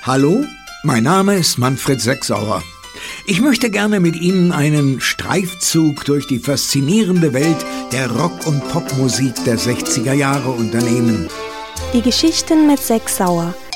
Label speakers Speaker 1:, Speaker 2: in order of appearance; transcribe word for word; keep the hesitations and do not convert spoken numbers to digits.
Speaker 1: Hallo, mein Name ist Manfred Sechsauer. Ich möchte gerne mit Ihnen einen Streifzug durch die faszinierende Welt der Rock- und Popmusik der sechziger Jahre unternehmen.
Speaker 2: Die Geschichten mit Sechsauer.